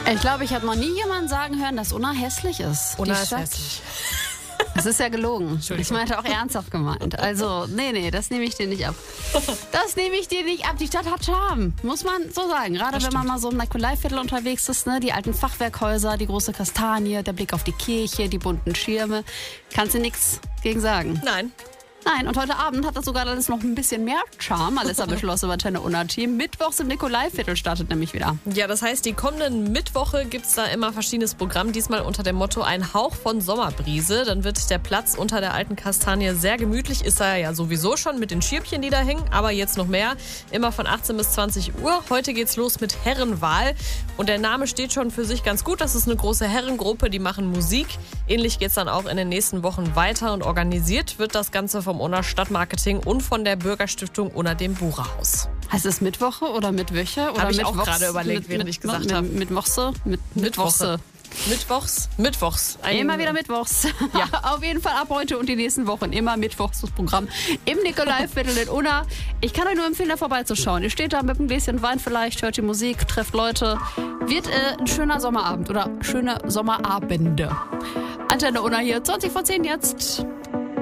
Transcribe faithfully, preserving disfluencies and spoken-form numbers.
Ich glaube, ich habe noch nie jemanden sagen hören, dass Unna hässlich ist. Unna Die ist Stadt. hässlich. Das ist ja gelogen. Ich meinte auch ernsthaft gemeint. Also, nee, nee, das nehme ich dir nicht ab. Das nehme ich dir nicht ab. Die Stadt hat Charme, muss man so sagen. Gerade Das wenn man stimmt. mal so im Nikolaiviertel unterwegs ist, ne? Die alten Fachwerkhäuser, die große Kastanie, der Blick auf die Kirche, die bunten Schirme. Kannst du nichts gegen sagen. Nein. Nein, und heute Abend hat das sogar alles noch ein bisschen mehr Charme. Alissa beschlossen über Antenne Unna Team. Mittwochs im Nikolaiviertel startet nämlich wieder. Ja, das heißt, die kommenden Mittwoche gibt es da immer verschiedenes Programm. Diesmal unter dem Motto Ein Hauch von Sommerbrise. Dann wird der Platz unter der alten Kastanie sehr gemütlich. Ist er ja sowieso schon mit den Schirmchen, die da hängen. Aber jetzt noch mehr. Immer von achtzehn bis zwanzig Uhr. Heute geht's los mit Herrenwahl. Und der Name steht schon für sich ganz gut. Das ist eine große Herrengruppe, die machen Musik. Ähnlich geht's dann auch in den nächsten Wochen weiter. Und organisiert wird das Ganze vom Unna Stadtmarketing und von der Bürgerstiftung Unna dem Bucherhaus. Heißt es Mittwoche oder Mittwöche? Oder Hab ich auch Mittwochs- gerade überlegt, mit, während mit, ich gesagt mit, habe. Mittwochse? Mit, Mittwochse. Mittwochs? Mittwochs. Ein- Immer wieder Mittwochs. Ja. Auf jeden Fall ab heute und die nächsten Wochen immer Mittwochs das Programm im Nikolaiviertel in Unna. Ich kann euch nur empfehlen, da vorbeizuschauen. Ihr steht da mit einem Gläschen Wein vielleicht, hört die Musik, trefft Leute. Wird äh, ein schöner Sommerabend oder schöne Sommerabende. Antenne Unna hier, zwanzig vor zehn jetzt.